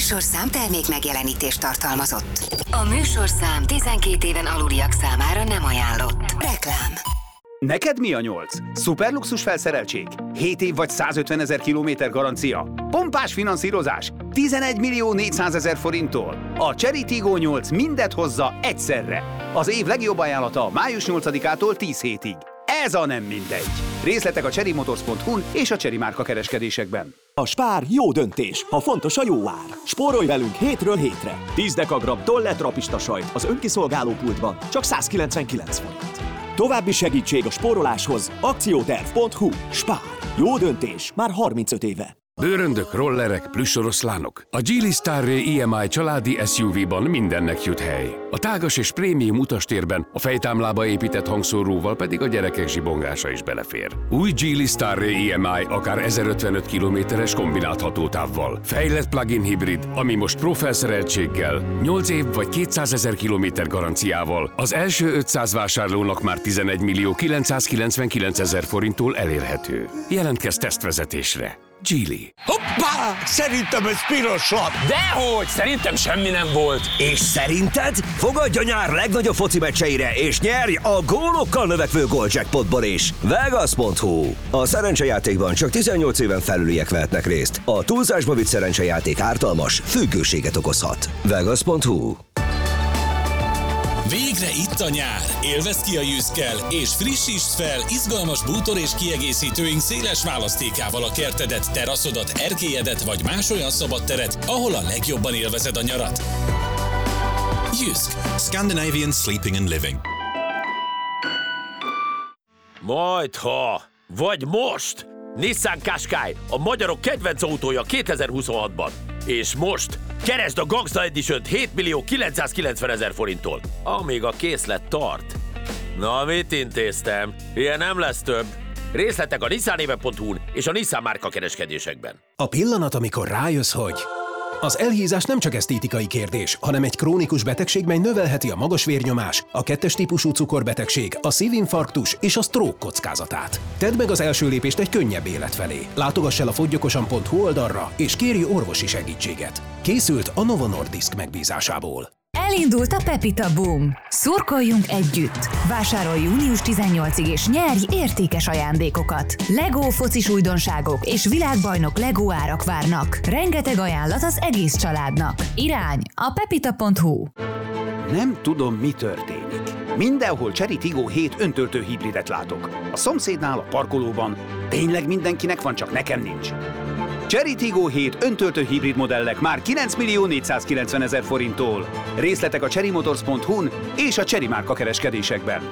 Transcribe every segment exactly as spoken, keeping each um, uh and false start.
műsorszám termék megjelenítést tartalmazott. A műsorszám tizenkét éven aluliak számára nem ajánlott. Reklám. Neked mi a nyolc? Szuperluxus felszereltség? hét év vagy százötvenezer kilométer garancia? Pompás finanszírozás? tizenegy millió négyszázezer forinttól? A Chery Tiggo nyolc mindet hozza egyszerre. Az év legjobb ajánlata május nyolcadikától tíz hétig. Ez a nem mindegy. Részletek a cherry motors pont hu-n és a Chery márka kereskedésekben. A Spár jó döntés, ha fontos a jó ár. Spórolj velünk hétről hétre. tíz dekagramm Tolle trapista sajt az önkiszolgáló pultban csak százkilencvenkilenc forint. További segítség a spóroláshoz akcióterv pont hu. Spár. Jó döntés már harmincöt éve. Bőröndök, rollerek, plüssoroszlánok. A Geely Starray i em i családi es u vé-ban mindennek jut hely. A tágas és prémium utastérben, a fejtámlába épített hangszóróval pedig a gyerekek zsibongása is belefér. Új Geely Starray i em i akár ezerötvenöt kilométeres kombinált hatótávval. Fejlett plug-in hibrid, ami most Pro felszereltséggel, nyolc év vagy kétszázezer kilométer garanciával az első ötszáz vásárlónak már tizenegy millió kilencszázkilencvenkilencezer forinttól elérhető. Jelentkezz tesztvezetésre. Geely. Hoppá! Szerintem ez piros lap! Dehogy! Szerintem semmi nem volt! És szerinted? Fogadj a nyár legnagyobb foci meccseire, és nyerj a gólokkal növekvő góljackpotból is! Vegas pont hu. A szerencsejátékban csak tizennyolc éven felüliek vehetnek részt. A túlzásba vitt szerencsejáték ártalmas, függőséget okozhat. Vegas pont hu. Végre itt a nyár! Élvezd ki a Jyskkel, és frissítsd fel izgalmas bútor és kiegészítőink széles választékával a kertedet, teraszodat, erkélyedet vagy más olyan szabad teret, ahol a legjobban élvezed a nyarat. Jysk. Scandinavian Sleeping and Living. Majdha! Vagy most! Nissan Qashqai, a magyarok kedvenc autója kétezer-huszonhatban. És most keresd a Gangsta Edition-t hét millió kilencszázkilencvenezer forinttól, amíg a készlet tart. Na, mit intéztem? Ilyen nem lesz több. Részletek a nissanéve pont hu-n és a Nissan márka kereskedésekben. A pillanat, amikor rájössz, hogy az elhízás nem csak esztétikai kérdés, hanem egy krónikus betegség, mely növelheti a magas vérnyomás, a kettes típusú cukorbetegség, a szívinfarktus és a stroke kockázatát. Tedd meg az első lépést egy könnyebb élet felé. Látogass el a foggyokosan pont hu oldalra, és kérj orvosi segítséget. Készült a Novo Nordisk megbízásából. Elindult a Pepita Boom! Szurkoljunk együtt! Vásárolj június tizennyolcadikáig és nyerj értékes ajándékokat! Lego focis újdonságok és világbajnok Lego árak várnak. Rengeteg ajánlat az egész családnak. Irány a pepita pont hu. Nem tudom, mi történik. Mindenhol Chery Tiggo hét öntöltő hibridet látok. A szomszédnál, a parkolóban. Tényleg mindenkinek van, csak nekem nincs. Chery Tiggo hét öntöltő hibrid modellek már kilenc millió négyszázkilencvenezer forinttól. Részletek a cherry motors pont hu-n és a Chery márka kereskedésekben.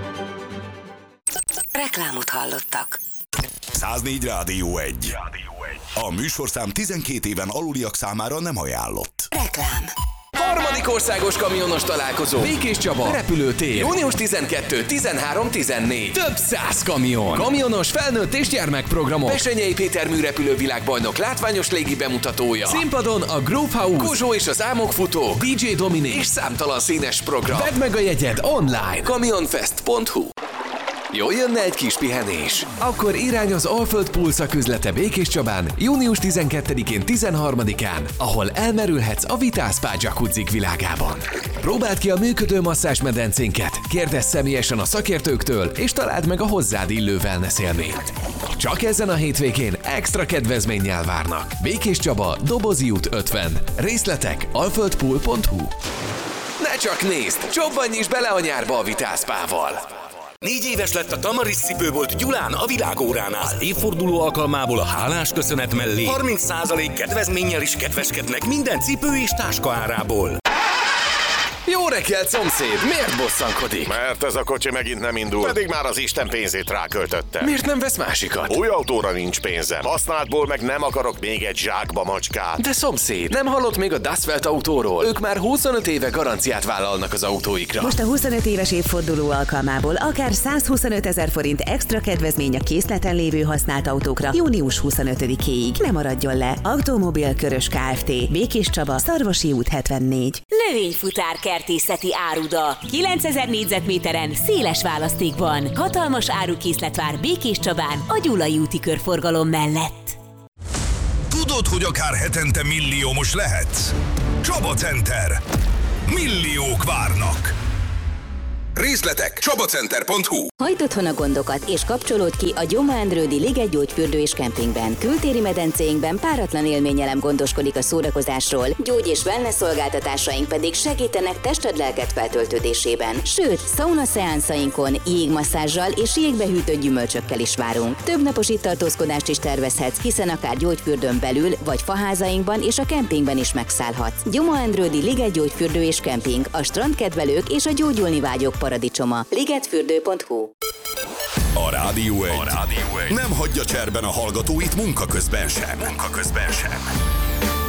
Reklámot hallottak. száznégy Rádió egy. A műsorszám tizenkét éven aluliak számára nem ajánlott. Reklám. Harmadik országos kamionos találkozó. Békés Csaba. Repülőtér. június tizenkettő, tizenhárom, tizennégy. Több száz kamion. Kamionos, felnőtt és gyermekprogramok. Besenyei Péter műrepülő világbajnok látványos légi bemutatója. Színpadon a Groove House, Kozsó és az Álmok futók, dé dzsé Dominik és számtalan színes program. Vedd meg a jegyed online. kamionfest pont hu. Jól jönne egy kis pihenés? Akkor irány az Alföld Pool szaküzlete Békés Csabán június tizenkettedikén, tizenharmadikán, ahol elmerülhetsz a Vital Spa jacuzzik világában. Próbáld ki a működő masszázsmedencénket, kérdezz személyesen a szakértőktől, és találd meg a hozzád illő wellness élményt. Csak ezen a hétvégén extra kedvezménnyel várnak. Békés Csaba, Dobozi út ötven. Részletek alföld pool pont hu. Ne csak nézd, csobbanj is bele a nyárba a Vital Spa-val. Négy éves lett a Tamaris cipőbolt Gyulán a Világóránál. Az évforduló alkalmából a hálás köszönet mellé harminc százalék kedvezménnyel is kedveskednek minden cipő és táska árából. Jó reggelt, szomszéd! Miért bosszankodik? Mert ez a kocsi megint nem indul, pedig már az Isten pénzét ráköltötte. Miért nem vesz másikat? Új autóra nincs pénzem, használtból meg nem akarok még egy zsákba macskát. De szomszéd, nem hallott még a Daszfelt autóról? Ők már huszonöt éve garanciát vállalnak az autóikra. Most a huszonöt éves évforduló alkalmából akár százhuszonöt ezer forint extra kedvezmény a készleten lévő használt autókra június huszonötödikéig. Ne maradjon le! Automobil Körös Kft. Békés Csaba, Szarvasi út hetvennégy. Növényfutár kertészeti áruda. kilencezer négyzetméteren, széles választékban. Hatalmas árukészlet vár Békés Csabán, a Gyulai úti körforgalom mellett. Tudod, hogy akár hetente milliómos lehetsz? Csaba Center. Milliók várnak. Részletek csabacenter pont hu. Hagyd otthon a gondokat, és kapcsolódj ki a Gyoma-Endrődi Liget gyógyfürdő és kempingben. Kültéri medencéinkben páratlan élményelem gondoskodik a szórakozásról, gyógy- és wellness szolgáltatásaink pedig segítenek tested-lelked feltöltődésében. Sőt, sauna szeánszainkon jégmasszázsal és jégbehűtött gyümölcsökkel is várunk. Több napos itt tartózkodást is tervezhetsz, hiszen akár gyógyfürdőn belül, vagy faházainkban és a kempingben is megszállhatsz. Gyoma-Endrődi Liget gyógyfürdő és kemping, a strandkedvelők és a gyógyulni vágyók paradicsoma. ligetfürdő pont hu. A Rádió egy. A Rádió egy nem hagyja cserben a hallgatóit munka közben sem. Munka közben sem.